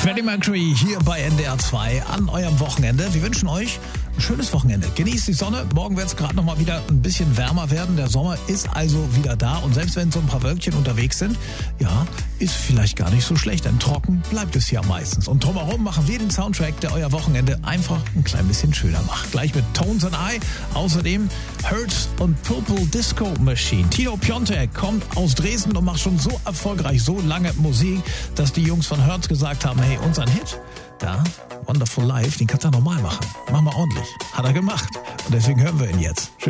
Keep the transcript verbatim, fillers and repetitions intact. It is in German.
Freddie Mercury hier bei N D R zwei an eurem Wochenende. Wir wünschen euch ein schönes Wochenende. Genießt die Sonne. Morgen wird es gerade noch mal wieder ein bisschen wärmer werden. Der Sommer ist also wieder da. Und selbst wenn so ein paar Wölkchen unterwegs sind, ja, ist vielleicht gar nicht so schlecht. Denn trocken bleibt es ja meistens. Und drumherum machen wir den Soundtrack, der euer Wochenende einfach ein klein bisschen schöner macht. Gleich mit Tones and I. Außerdem Hurts und Purple Disco Machine. Tino Piontek kommt aus Dresden und macht schon so erfolgreich, so lange Musik, dass die Jungs von Hurts gesagt haben, hey, unseren Hit, da, Wonderful Life, den kannst du normal machen. Mach mal ordentlich. Hat er gemacht. Und deswegen hören wir ihn jetzt. Schön.